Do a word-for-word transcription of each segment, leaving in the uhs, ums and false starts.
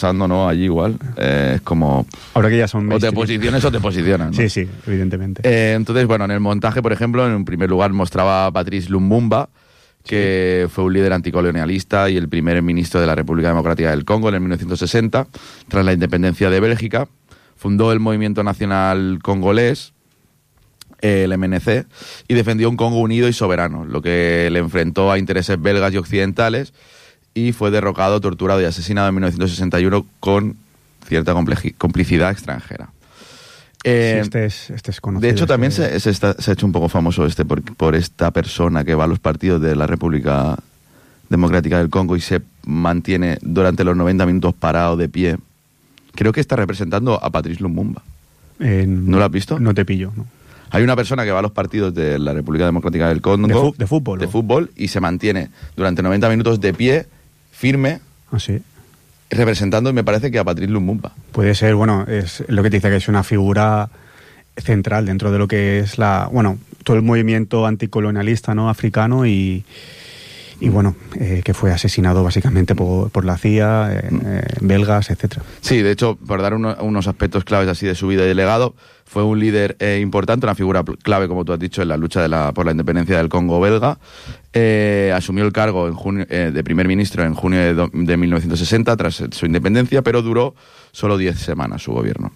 pasando, ¿no? Allí igual. Eh, es como... Ahora que ya son... O te posiciones o te posicionan, ¿no? Sí, sí, evidentemente. Eh, entonces, bueno, en el montaje, por ejemplo, en un primer lugar mostraba a Patrice Lumumba, que sí. fue un líder anticolonialista y el primer ministro de la República Democrática del Congo en el mil novecientos sesenta, tras la independencia de Bélgica. Fundó el Movimiento Nacional Congolés, el M N C, y defendió un Congo unido y soberano, lo que le enfrentó a intereses belgas y occidentales, y fue derrocado, torturado y asesinado en mil novecientos sesenta y uno con cierta complicidad extranjera. Eh, sí, este es, este es conocido. De hecho, también este... se, se, está, se ha hecho un poco famoso este por, por esta persona que va a los partidos de la República Democrática del Congo y se mantiene durante los noventa minutos parado de pie. Creo que está representando a Patrice Lumumba. Eh, ¿No lo has visto? No te pillo, no. Hay una persona que va a los partidos de la República Democrática del Congo. ¿De, fu de fútbol? De ¿o? fútbol, y se mantiene durante noventa minutos de pie, firme, ¿Ah, sí? representando, me parece que a Patrice Lumumba. Puede ser, bueno, es lo que te dice, que es una figura central dentro de lo que es la, bueno, todo el movimiento anticolonialista, ¿no?, africano, y... Y bueno, eh, que fue asesinado básicamente por, por la C I A, eh, eh, belgas, etcétera. Sí, de hecho, por dar uno, unos aspectos claves así de su vida y de legado, fue un líder eh, importante, una figura clave, como tú has dicho, en la lucha de la, por la independencia del Congo belga. Eh, asumió el cargo en junio, eh, de primer ministro en junio de, do, de mil novecientos sesenta, tras su independencia, pero duró solo diez semanas su gobierno.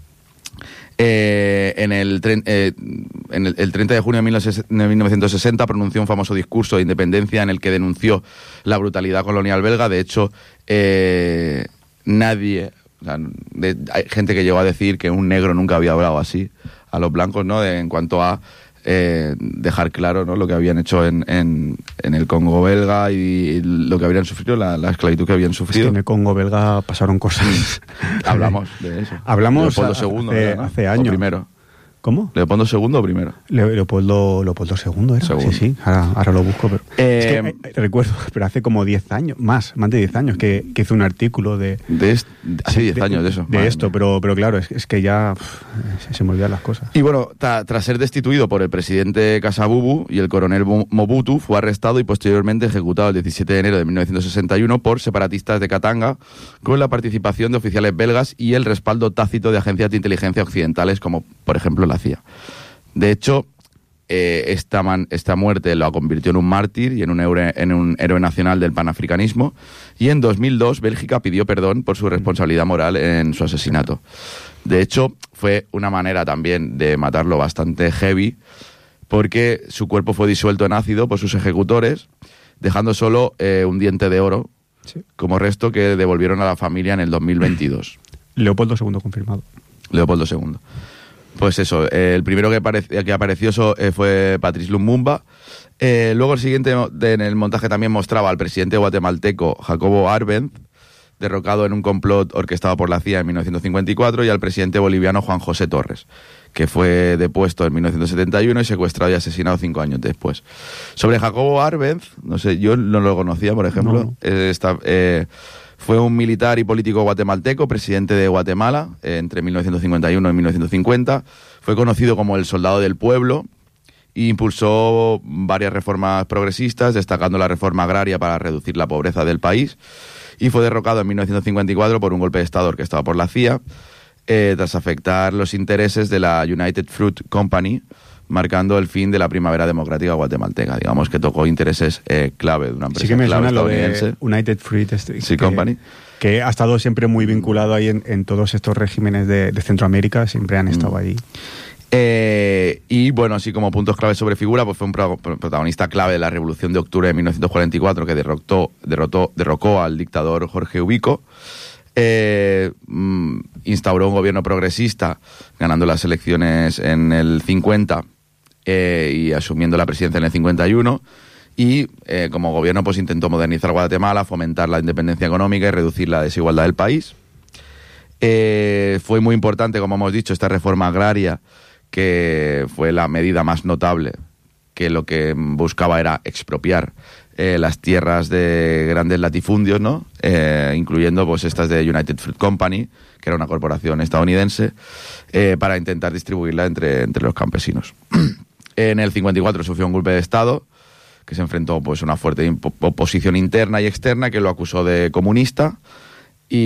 Eh, en el, eh, en el, el treinta de junio de mil novecientos sesenta pronunció un famoso discurso de independencia en el que denunció la brutalidad colonial belga. De hecho, eh, nadie, o sea, de, hay gente que llegó a decir que un negro nunca había hablado así a los blancos, ¿no?, de, en cuanto a eh, dejar claro, ¿no?, lo que habían hecho en, en, en el Congo belga y lo que habían sufrido, la, la esclavitud que habían sufrido. Es que en el Congo belga pasaron cosas. Hablamos de eso. Hablamos Leopoldo segundo, hace, ¿no? hace años. O primero. ¿Cómo? ¿Leopoldo segundo o primero? Le, Leopoldo, Leopoldo segundo era. Segundo. Sí, sí, ahora, ahora lo busco. Pero eh, es que, eh, recuerdo, pero hace como diez años, más, más de diez años, que, que hizo un artículo de... de est, hace diez años de eso. De Madre esto, mía. pero, pero claro, es, es que ya pff, se me olvidan las cosas. Y bueno, ta, tras ser destituido por el presidente Kasavubu y el coronel Mobutu, fue arrestado y posteriormente ejecutado el diecisiete de enero de mil novecientos sesenta y uno por separatistas de Katanga, con la participación de oficiales belgas y el respaldo tácito de agencias de inteligencia occidentales, como por ejemplo la C I A. De hecho, eh, esta, man, esta muerte lo convirtió en un mártir y en un, héroe, en un héroe nacional del panafricanismo, y en dos mil dos Bélgica pidió perdón por su responsabilidad moral en su asesinato. De hecho, fue una manera también de matarlo bastante heavy, porque su cuerpo fue disuelto en ácido por sus ejecutores, dejando solo eh, un diente de oro, sí, como resto, que devolvieron a la familia en el dos mil veintidós. Leopoldo segundo confirmado. Leopoldo segundo. Pues eso, eh, el primero que, apare- que apareció so, eh, fue Patrice Lumumba. Eh, luego el siguiente de, en el montaje también mostraba al presidente guatemalteco Jacobo Arbenz, derrocado en un complot orquestado por la C I A en mil novecientos cincuenta y cuatro, y al presidente boliviano Juan José Torres, que fue depuesto en mil novecientos setenta y uno y secuestrado y asesinado cinco años después. Sobre Jacobo Arbenz, no sé, yo no lo conocía, por ejemplo. No, no. Eh, esta, eh, Fue un militar y político guatemalteco, presidente de Guatemala eh, entre mil novecientos cincuenta y uno y mil novecientos cincuenta. Fue conocido como el soldado del pueblo e impulsó varias reformas progresistas, destacando la reforma agraria para reducir la pobreza del país. Y fue derrocado en mil novecientos cincuenta y cuatro por un golpe de Estado orquestado por la C I A, eh, tras afectar los intereses de la United Fruit Company, marcando el fin de la primavera democrática guatemalteca. Digamos que tocó intereses eh, clave de una empresa sí que me clave suena lo de estadounidense. United Fruit Sí, que, Company. Que ha estado siempre muy vinculado ahí en, en todos estos regímenes de, de Centroamérica, siempre han estado mm. ahí. Eh, y bueno, así como puntos claves sobre figura, pues fue un pro, protagonista clave de la Revolución de Octubre de mil novecientos cuarenta y cuatro, que derrotó, derrotó, derrocó al dictador Jorge Ubico. Eh, mm, instauró un gobierno progresista, ganando las elecciones en el cincuenta eh, y asumiendo la presidencia en el cincuenta y uno. Y eh, como gobierno pues intentó modernizar Guatemala, fomentar la independencia económica y reducir la desigualdad del país. Eh, fue muy importante, como hemos dicho, esta reforma agraria, que fue la medida más notable, que lo que buscaba era expropiar eh, las tierras de grandes latifundios, ¿no? Eh, incluyendo pues estas de United Fruit Company, que era una corporación estadounidense, eh, para intentar distribuirla entre, entre los campesinos. En el cincuenta y cuatro sufrió un golpe de Estado, que se enfrentó pues a una fuerte oposición interna y externa, que lo acusó de comunista,